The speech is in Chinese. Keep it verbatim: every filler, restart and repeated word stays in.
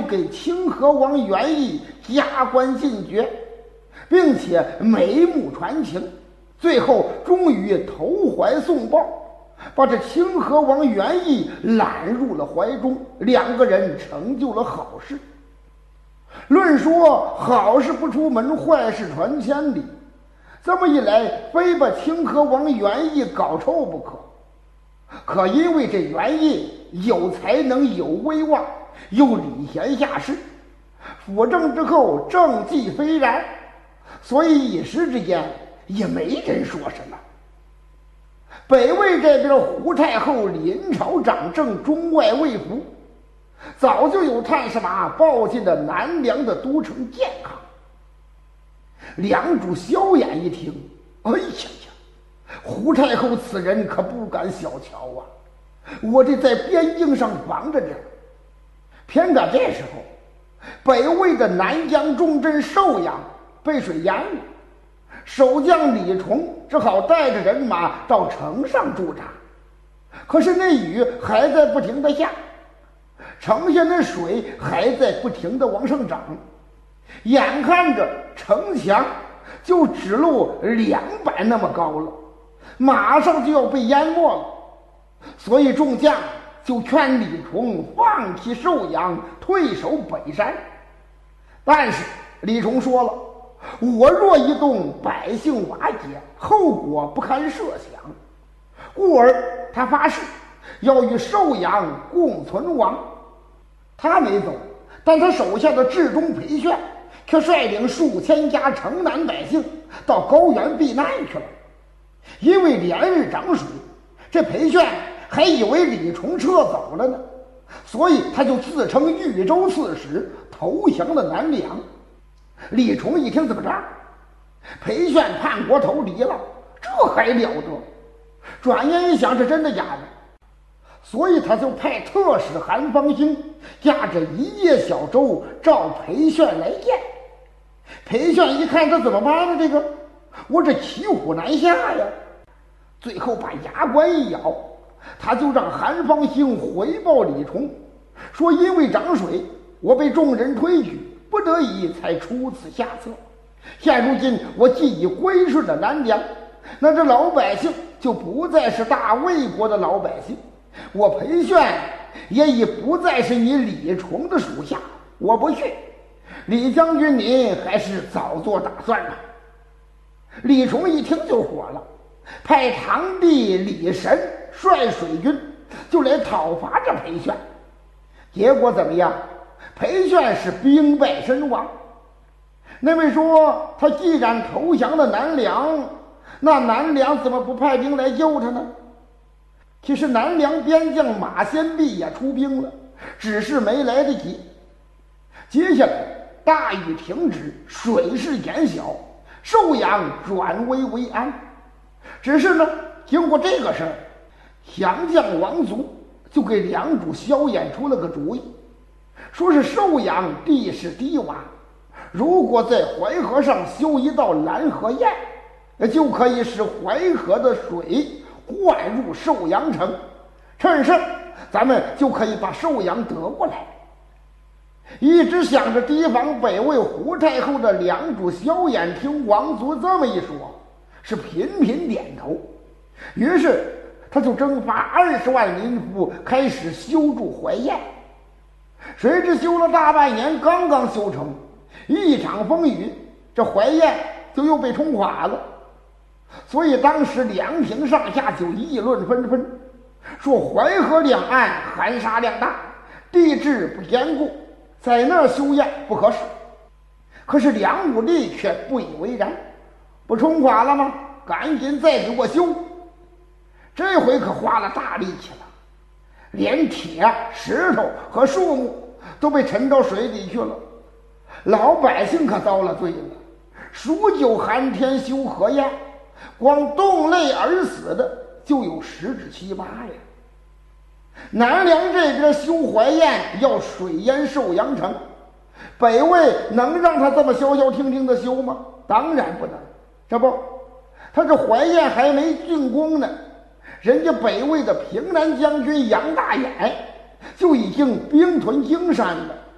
给清河王袁义加官进爵，并且眉目传情，最后终于投怀送抱，把这清河王袁义揽入了怀中，两个人成就了好事。论说好事不出门，坏事传千里，这么一来，非把清河王袁义搞臭不可。可因为这袁义有才能，有威望，又礼贤下士，辅政之后政绩斐然，所以一时之间也没人说什么。北魏这边胡太后临朝掌政，中外卫服，早就有探视马报进了南梁的都城健康。梁主萧衍一听，哎呀呀，胡太后此人可不敢小瞧啊！我这在边境上防着这，偏赶这时候，北魏的南疆重镇寿阳被水淹了，守将李崇只好带着人马到城上驻扎。可是那雨还在不停的下，城下那水还在不停的往上涨，眼看着城墙就只露两百那么高了，马上就要被淹没了。所以众将就劝李崇放弃寿阳，退守北山。但是李崇说了，我若一动，百姓瓦解，后果不堪设想，故而他发誓要与寿阳共存亡。他没走，但他手下的治中裴炫却率领数千家城南百姓到高原避难去了。因为连日涨水，这裴炫还以为李崇撤走了呢，所以他就自称豫州刺史，投降了南梁。李崇一听，怎么着？裴炫叛国投敌了，这还了得？转念一想，是真的假的？所以他就派特使韩方兴驾着一叶小舟召裴炫来见。裴炫一看，这怎么办呢？这个我这骑虎难下呀！最后把牙关一咬，他就让韩方兴回报李崇，说因为涨水，我被众人推举，不得已才出此下策。现如今我既已归顺了南梁，那这老百姓就不再是大魏国的老百姓，我裴炫也已不再是你李崇的属下，我不去。李将军您还是早做打算吧。李崇一听就火了，派堂弟李神率水军就来讨伐这裴炫。结果怎么样？裴炫是兵败身亡。那位说，他既然投降了南梁，那南梁怎么不派兵来救他呢？其实南梁边将马先弼也出兵了，只是没来得及。接下来大雨停止，水势减小，寿阳转危为安。只是呢，经过这个事儿，降将王族就给梁主萧衍出了个主意，说是寿阳地势低洼，如果在淮河上修一道拦河堰，就可以使淮河的水灌入寿阳城，趁胜咱们就可以把寿阳得过来。一直想着提防北魏胡太后的梁主萧衍听王族这么一说，是频频点头。于是他就征发二十万民夫，开始修筑淮堰。谁知修了大半年，刚刚修成，一场风雨，这淮堰就又被冲垮了。所以当时梁平上下就议论纷纷，说淮河两岸含沙量大，地质不坚固，在那儿修堰不合适。可是梁武帝却不以为然，不冲垮了吗？赶紧再给我修。这回可花了大力气了，连铁、石头和树木都被沉到水里去了。老百姓可遭了罪了，数九寒天修河堰，光冻泪而死的就有十之七八呀。南梁这边修淮堰要水淹寿阳城，北魏能让他这么消消停停的修吗？当然不能。这不，他这淮堰还没竣工呢，人家北魏的平南将军杨大眼就已经兵屯荆山了，